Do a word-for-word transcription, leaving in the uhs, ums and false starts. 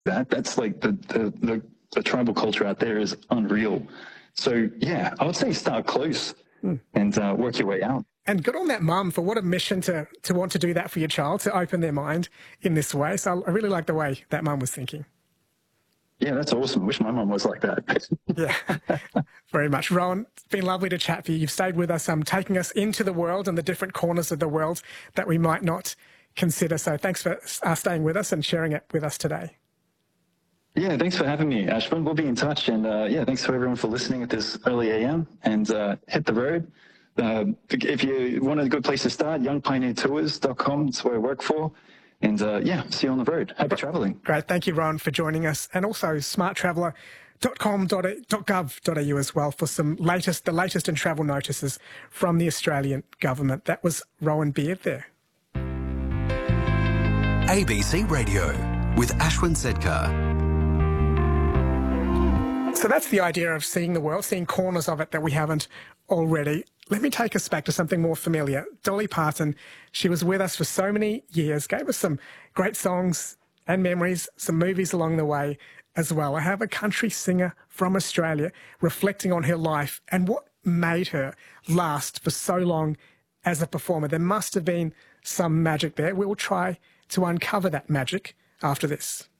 that. That's like the, the, the, the tribal culture out there is unreal. So yeah, I would say start close mm. and uh, work your way out. And good on that mum for what a mission to, to want to do that for your child, to open their mind in this way. So I really like the way that mum was thinking. Yeah, that's awesome. I wish my mum was like that. Yeah, very much. Rowan, it's been lovely to chat to you. You've stayed with us, um, taking us into the world and the different corners of the world that we might not consider. So thanks for uh, staying with us and sharing it with us today. Yeah, thanks for having me, Ashwin. We'll be in touch. And uh, yeah, thanks for everyone for listening at this early A M. And uh, hit the road. Uh, if you want a good place to start, young pioneer tours dot com. That's where I work for. And uh, yeah, see you on the road. Happy travelling. Great. Thank you, Ron, for joining us. And also smart traveller dot com dot gov dot a u as well for some latest, the latest in travel notices from the Australian government. That was Rowan Beard there. A B C Radio with Ashwin Sedkar. So that's the idea of seeing the world, seeing corners of it that we haven't already. Let me take us back to something more familiar. Dolly Parton, she was with us for so many years, gave us some great songs and memories, some movies along the way as well. I have a country singer from Australia reflecting on her life and what made her last for so long as a performer. There must have been some magic there. We will try to uncover that magic after this.